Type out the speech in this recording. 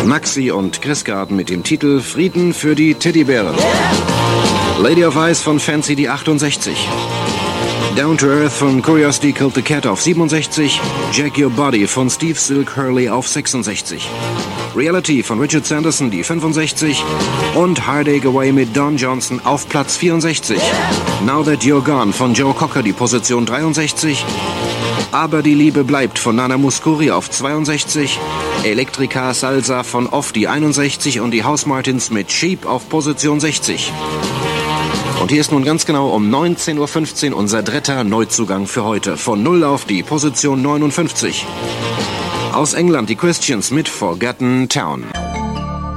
Maxi und Chris Garden mit dem Titel Frieden für die Teddybären. Lady of Ice von Fancy die 68. Down to Earth von Curiosity Killed the Cat auf 67. Jack Your Body von Steve Silk Hurley auf 66. Reality von Richard Sanderson die 65. Und Heartache Away mit Don Johnson auf Platz 64. Now That You're Gone von Joe Cocker die Position 63. Aber die Liebe bleibt von Nana Mouskouri auf 62. Elektrika Salsa von Off die 61 und die House Martins mit Sheep auf Position 60. Und hier ist nun ganz genau um 19:15 Uhr unser dritter Neuzugang für heute. Von 0 auf die Position 59. Aus England die Christians mit Forgotten Town.